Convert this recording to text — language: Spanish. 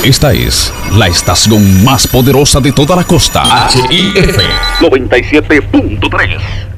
Esta es la estación más poderosa de toda la costa. HIF 97.3.